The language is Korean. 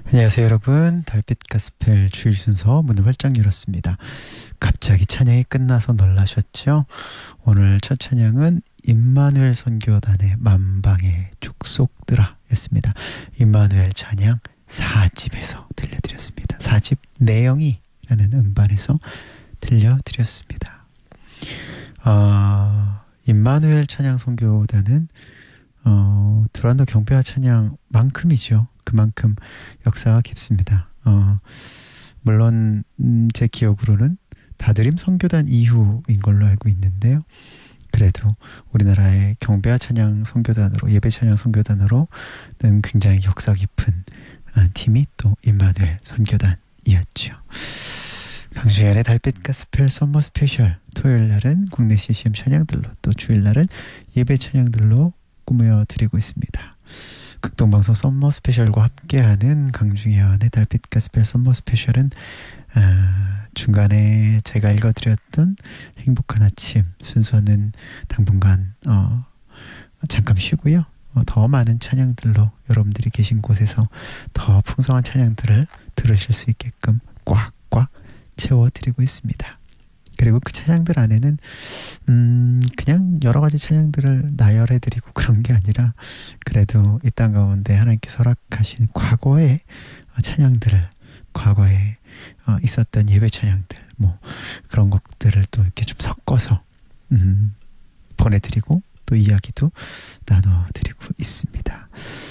안녕하세요, 여러분. 달빛 가스펠 주일 순서 문을 활짝 열었습니다. 갑자기 찬양이 끝나서 놀라셨죠? 오늘 첫 찬양은 임마누엘 선교단의 만방의 족속들아 였습니다. 임마누엘 찬양 4집에서 들려드렸습니다. 4집 내영이라는 음반에서 들려드렸습니다. 임마누엘 찬양 선교단은 두란노 경배와 찬양만큼이죠. 그만큼 역사가 깊습니다. 물론 제 기억으로는 다드림 선교단 이후인 걸로 알고 있는데요. 그래도 우리나라의 경배와 찬양 선교단으로, 예배 찬양 선교단으로는 굉장히 역사 깊은 팀이 또 임마누엘 선교단이었죠. 강주현의 달빛 가스펠 썸머 스페셜, 토요일 날은 국내 CCM 찬양들로, 또 주일 날은 예배 찬양들로 꾸며 드리고 있습니다. 극동방송 썸머 스페셜과 함께하는 강중현의 달빛 가스펠 썸머 스페셜은 중간에 제가 읽어드렸던 행복한 아침 순서는 당분간 잠깐 쉬고요. 더 많은 찬양들로 여러분들이 계신 곳에서 더 풍성한 찬양들을 들으실 수 있게끔 꽉꽉 채워드리고 있습니다. 그리고 그 찬양들 안에는 그냥 여러 가지 찬양들을 나열해드리고 그런 게 아니라 그래도 이 땅 가운데 하나님께서 허락하신 과거의 찬양들을, 과거에 있었던 예배 찬양들, 뭐 그런 것들을 또 이렇게 좀 섞어서 보내드리고 또 이야기도 나눠드리고 있습니다.